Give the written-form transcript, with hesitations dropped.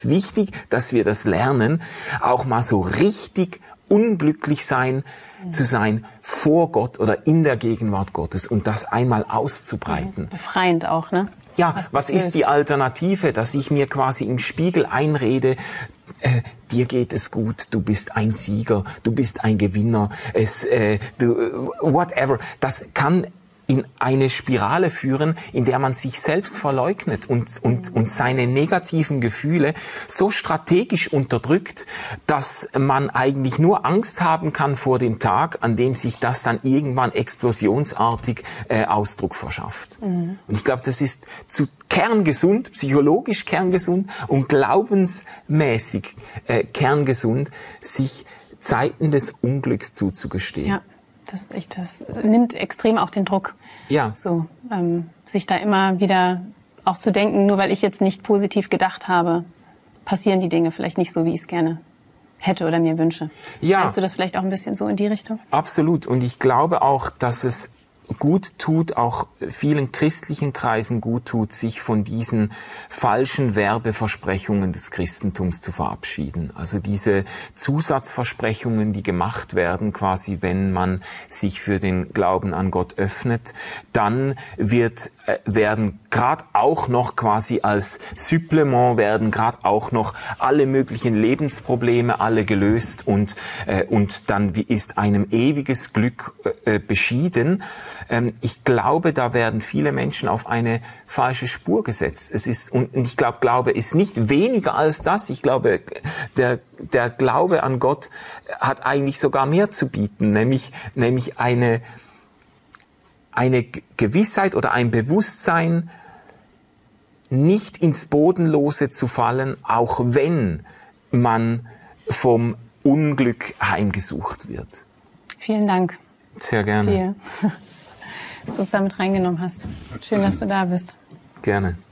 Wichtig, dass wir das lernen, auch mal so richtig unglücklich zu sein vor Gott oder in der Gegenwart Gottes und das einmal auszubreiten. Befreiend auch, ne? Ja, was ist die Alternative, dass ich mir quasi im Spiegel einrede, dir geht es gut, du bist ein Sieger, du bist ein Gewinner, whatever. Das kann in eine Spirale führen, in der man sich selbst verleugnet und seine negativen Gefühle so strategisch unterdrückt, dass man eigentlich nur Angst haben kann vor dem Tag, an dem sich das dann irgendwann explosionsartig Ausdruck verschafft. Und ich glaube, das ist zu kerngesund, psychologisch kerngesund und glaubensmäßig kerngesund, sich Zeiten des Unglücks zuzugestehen. Ja. Das nimmt extrem auch den Druck. Ja. So, sich da immer wieder auch zu denken, nur weil ich jetzt nicht positiv gedacht habe, passieren die Dinge vielleicht nicht so, wie ich es gerne hätte oder mir wünsche. Ja. Meinst du das vielleicht auch ein bisschen so in die Richtung? Absolut. Und ich glaube auch, dass es gut tut, auch vielen christlichen Kreisen gut tut, sich von diesen falschen Werbeversprechungen des Christentums zu verabschieden. Also diese Zusatzversprechungen, die gemacht werden, quasi wenn man sich für den Glauben an Gott öffnet, dann werden gerade auch noch quasi als Supplement werden gerade auch noch alle möglichen Lebensprobleme alle gelöst und dann ist einem ewiges Glück beschieden. Ich glaube, da werden viele Menschen auf eine falsche Spur gesetzt. Und ich glaube ist nicht weniger als das. Ich glaube, der Glaube an Gott hat eigentlich sogar mehr zu bieten, nämlich eine Gewissheit oder ein Bewusstsein, nicht ins Bodenlose zu fallen, auch wenn man vom Unglück heimgesucht wird. Vielen Dank. Sehr gerne. Dir, dass du uns damit reingenommen hast. Schön, dass du da bist. Gerne.